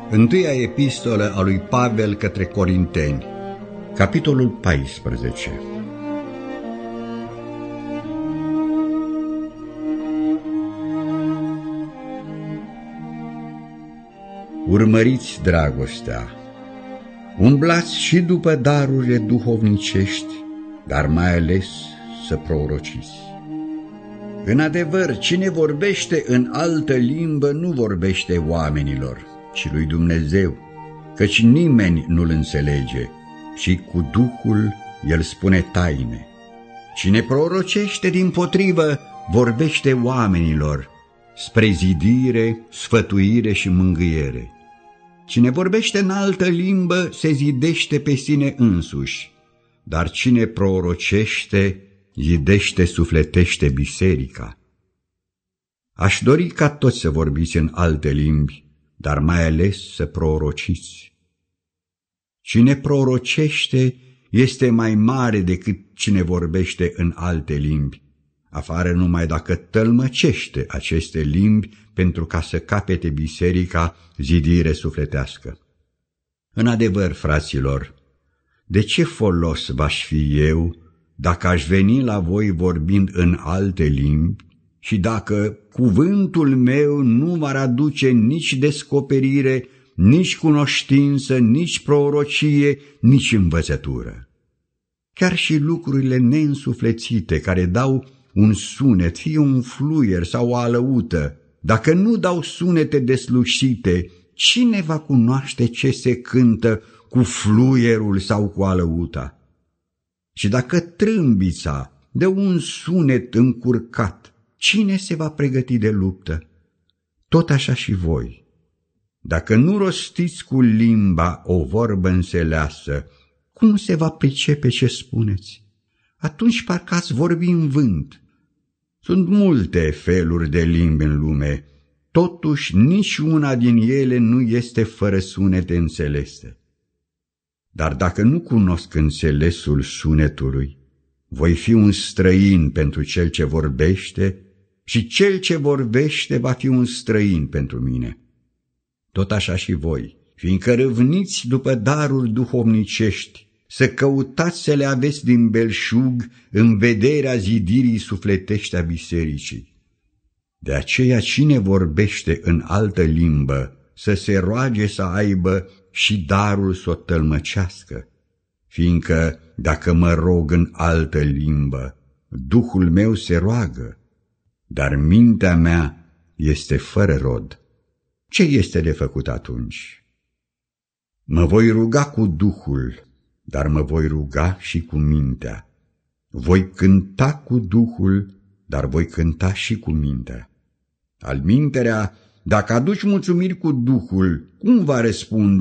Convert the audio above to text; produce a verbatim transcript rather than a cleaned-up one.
Întâia epistolă a lui Pavel către Corinteni, capitolul paisprezece. Urmăriți dragostea, umblați și după darurile duhovnicești, dar mai ales să prorociți. În adevăr, cine vorbește în altă limbă nu vorbește oamenilor, ci lui Dumnezeu, căci nimeni nu-l înțelege și cu Duhul el spune taine. Cine prorocește dimpotrivă vorbește oamenilor, spre zidire, sfătuire și mângâiere. Cine vorbește în altă limbă se zidește pe sine însuși, dar cine prorocește, zidește, sufletește biserica. Aș dori ca toți să vorbiți în alte limbi, dar mai ales să prorociți. Cine prorocește este mai mare decât cine vorbește în alte limbi, afară numai dacă tălmăcește aceste limbi pentru ca să capete biserica zidire sufletească. În adevăr, fraților, de ce folos v-aș fi eu dacă aș veni la voi vorbind în alte limbi și dacă cuvântul meu nu v-ar aduce nici descoperire, nici cunoștință, nici prorocie, nici învățătură? Chiar și lucrurile neînsuflețite care dau un sunet, fie un fluier sau o alăută, dacă nu dau sunete deslușite, cine va cunoaște ce se cântă cu fluierul sau cu alăuta? Și dacă trâmbița dă un sunet încurcat, cine se va pregăti de luptă? Tot așa și voi. Dacă nu rostiți cu limba o vorbă înțeleasă, cum se va pricepe ce spuneți? Atunci parcă ați vorbi în vânt. Sunt multe feluri de limbi în lume, totuși nici una din ele nu este fără sunete înțelese. Dar dacă nu cunosc înțelesul sunetului, voi fi un străin pentru cel ce vorbește și cel ce vorbește va fi un străin pentru mine. Tot așa și voi, fiindcă râvniți după daruri duhovnicești, să căutați să le aveți din belșug în vederea zidirii sufletești a bisericii. De aceea cine vorbește în altă limbă să se roage să aibă și darul să o tălmăcească, fiindcă dacă mă rog în altă limbă, Duhul meu se roagă, dar mintea mea este fără rod. Ce este de făcut atunci? Mă voi ruga cu Duhul, dar mă voi ruga și cu mintea. Voi cânta cu Duhul, dar voi cânta și cu mintea. Alminterea, dacă aduci mulțumiri cu Duhul, cum va răspunde